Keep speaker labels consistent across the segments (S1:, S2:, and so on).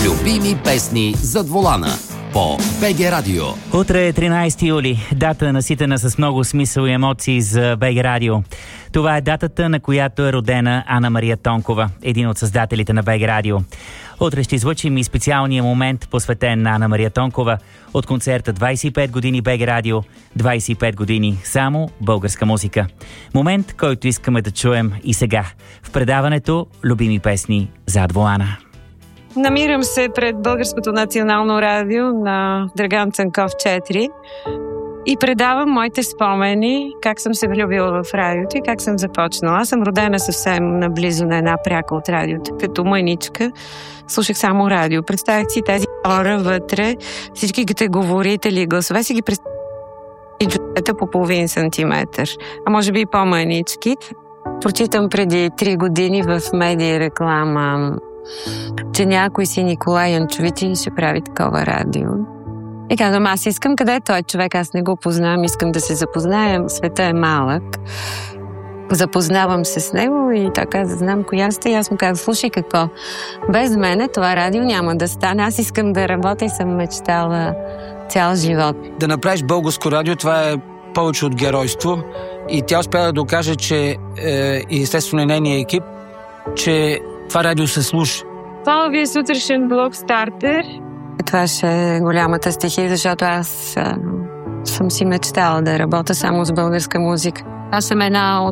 S1: Любими песни зад волана по БГ Радио.
S2: Утре е 13 юли, дата наситена с много смисъл и емоции за БГ Радио. Това е датата, на която е родена Ана Мария Тонкова, един от създателите на БГ Радио. Утре ще излъчим и специалния момент, посветен на Ана Мария Тонкова, от концерта 25 години БГ Радио, 25 години само българска музика. Момент, който искаме да чуем и сега, в предаването Любими песни зад волана.
S3: Намирам се пред Българското национално радио на Драган Цанков 4 и предавам моите спомени, как съм се влюбила в радиото и как съм започнала. Аз съм родена съвсем наблизо на една пряка от радиото. Като мъничка слушах само радио. Представях си тези хора вътре, всички говорители, гласове си ги представях по половин сантиметър, а може би и по-мънички. Прочитам преди 3 години в медия реклама, че някой си Николай Янчович ще прави такова радио. И казвам, аз искам, къде е той човек, аз не го познавам, искам да се запознаем, света е малък. Запознавам се с него и той каза, знам коя сте, и аз му казвам, слушай какво, без мене това радио няма да стане, аз искам да работя и съм мечтала цял живот.
S4: Да направиш българско радио, това е повече от геройство и тя успя да докаже, че и естествено нейния екип, че това радио се слуша.
S3: Плановия сутрешен блок стартер. Това ще е голямата стихия, защото аз съм си мечтала да работя само с българска музика. Аз съм една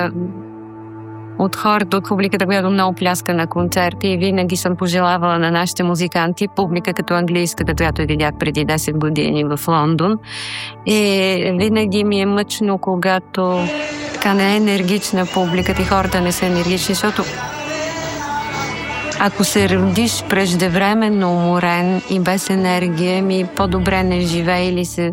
S3: от хората от публиката, която много пляска на концерти и винаги съм пожелавала на нашите музиканти публика като английската, която видях преди 10 години в Лондон. И винаги ми е мъчно, когато така не е енергична публиката и хората не са енергични, защото ако се родиш преждевременно уморен и без енергия, по-добре не живее или се